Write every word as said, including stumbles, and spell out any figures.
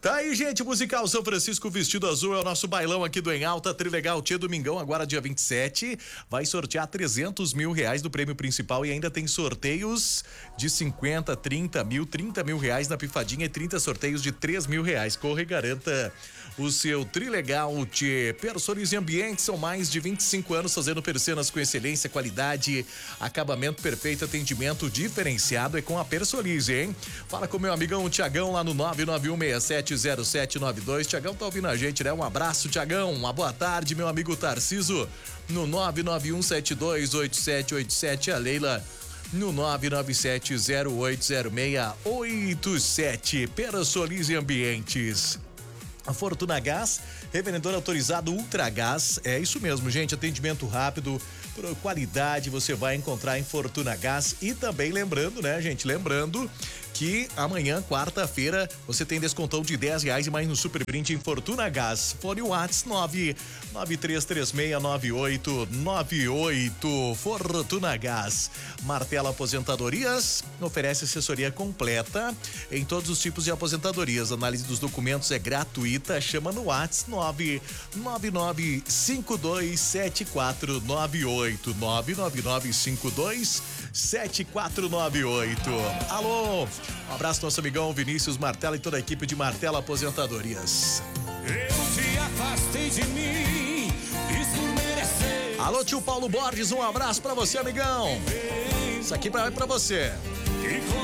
Tá aí, gente, musical São Francisco Vestido Azul é o nosso bailão aqui do Em Alta, Trilegal Tia Domingão, agora dia vinte e sete, vai sortear trezentos mil reais do prêmio principal e ainda tem sorteios de cinquenta, trinta mil, trinta mil reais na pifadinha e trinta sorteios de três mil reais. Corre e garanta o seu Trilegal Tia. Personize Ambiente, são mais de vinte e cinco anos fazendo persianas com excelência, qualidade, acabamento perfeito, atendimento diferenciado é com a Personize, hein? Fala com meu amigão Tiagão lá no nove nove um seis sete zero sete nove dois. Tiagão tá ouvindo a gente, né? Um abraço, Tiagão. Uma boa tarde, meu amigo Tarciso, no nove nove um sete dois oito sete oito sete. A Leila no nove nove sete zero oito zero seis oito sete. Personize Ambientes. A Fortuna Gás, revendedor autorizado Ultragás, é isso mesmo, gente, atendimento rápido, por qualidade você vai encontrar em Fortuna Gás. E também lembrando, né, gente, lembrando que amanhã, quarta-feira, você tem descontão de dez reais e mais no Super Brinde em Fortuna Gás. Fone Whats nove nove três três seis nove oito nove oito. Fortuna Gás. Martelo Aposentadorias oferece assessoria completa em todos os tipos de aposentadorias. Análise dos documentos é gratuita. Chama no Whats nove nove nove cinco dois sete quatro nove oito nove nove nove cinco dois sete quatro nove oito. Alô, um abraço nosso amigão Vinícius Martelo e toda a equipe de Martelo Aposentadorias. Eu te afastei de mim, isso por merecer. Alô, tio Paulo Borges, um abraço pra você, amigão. Isso aqui vai pra você.